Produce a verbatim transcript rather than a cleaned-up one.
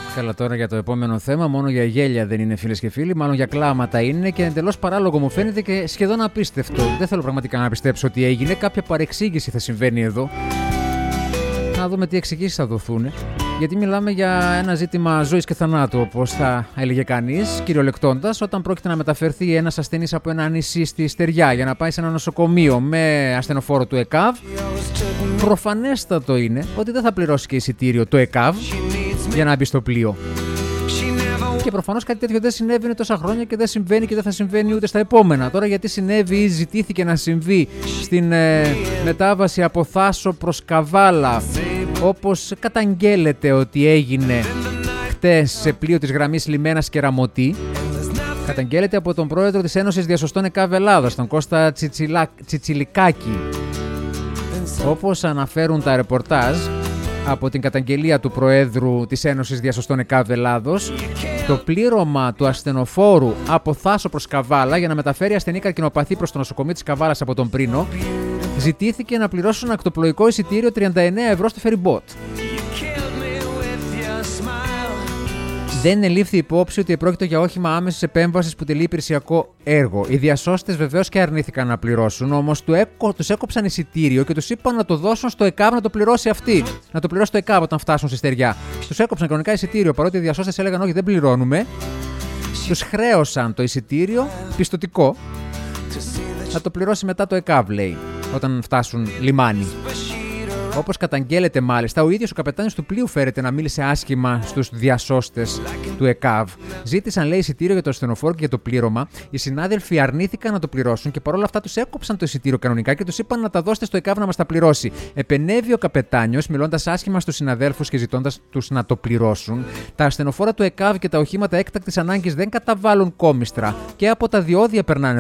Καλά, τώρα για το επόμενο θέμα, μόνο για γέλια δεν είναι, φίλες και φίλοι, μάλλον για κλάματα είναι και εντελώς παράλογο μου φαίνεται και σχεδόν απίστευτο. Δεν θέλω πραγματικά να πιστέψω ότι έγινε. Κάποια παρεξήγηση θα συμβαίνει εδώ. Να δούμε τι εξηγήσεις θα δοθούν. Γιατί μιλάμε για ένα ζήτημα ζωής και θανάτου, όπως θα έλεγε κανείς, κυριολεκτώντας, όταν πρόκειται να μεταφερθεί ένας ασθενής από ένα νησί στη Στεριά για να πάει σε ένα νοσοκομείο με ασθενοφόρο του ΕΚΑΒ. Προφανέστατο είναι ότι δεν θα πληρώσει και εισιτήριο το ΕΚΑΒ για να μπει στο πλοίο. Και προφανώς κάτι τέτοιο δεν συνέβαινε τόσα χρόνια και δεν συμβαίνει και δεν θα συμβαίνει ούτε στα επόμενα. Τώρα γιατί συνέβη ή ζητήθηκε να συμβεί στην ε, μετάβαση από Θάσο προς Καβάλα, όπως καταγγέλλεται ότι έγινε χτες σε πλοίο της γραμμής Λιμένας Κεραμωτή, καταγγέλλεται από τον πρόεδρο της Ένωσης Διασωστών ΕΚΑΒ Ελλάδας, τον Κώστα Τσιτσιλα... Τσιτσιλικάκη. Όπως αναφέρουν τα ρεπορτάζ από την καταγγελία του Προέδρου της Ένωσης Διασωστών ΕΚΑΒ Ελλάδος, το πλήρωμα του ασθενοφόρου από Θάσο προς Καβάλα για να μεταφέρει ασθενή καρκινοπαθή προς το νοσοκομείο της Καβάλας από τον Πρίνο, ζητήθηκε να πληρώσουν ακτοπλοϊκό εισιτήριο τριάντα εννέα ευρώ στο φεριμπότ. Δεν ελήφθη υπόψη ότι πρόκειται για όχημα άμεσης επέμβασης που τελεί υπηρεσιακό έργο. Οι διασώστες βεβαίως και αρνήθηκαν να πληρώσουν, όμως τους έκοψαν εισιτήριο και τους είπαν να το δώσουν στο ΕΚΑΒ να το πληρώσει αυτή. Να το πληρώσει το ΕΚΑΒ όταν φτάσουν στη Στεριά. Τους έκοψαν κανονικά εισιτήριο, παρότι οι διασώστες έλεγαν όχι, δεν πληρώνουμε. Τους χρέωσαν το εισιτήριο πιστωτικό να το πληρώσει μετά το ΕΚΑΒ, λέει, όταν φτάσουν λιμάνι. Όπως καταγγέλλεται μάλιστα, ο ίδιος ο καπετάνιος του πλοίου φέρεται να μίλησε άσχημα στους διασώστες του ΕΚΑΒ. Ζήτησαν, λέει, εισιτήριο για το ασθενοφόρο και για το πλήρωμα. Οι συνάδελφοι αρνήθηκαν να το πληρώσουν και παρόλα αυτά τους έκοψαν το εισιτήριο κανονικά και τους είπαν να τα δώσετε στο ΕΚΑΒ να μας τα πληρώσει. Επενέβη ο καπετάνιος, μιλώντας άσχημα στους συναδέλφους και ζητώντας τους να το πληρώσουν. Τα ασθενοφόρα του ΕΚΑΒ και τα οχήματα έκτακτης ανάγκης δεν καταβάλουν κόμιστρα και από τα διόδια περνάνε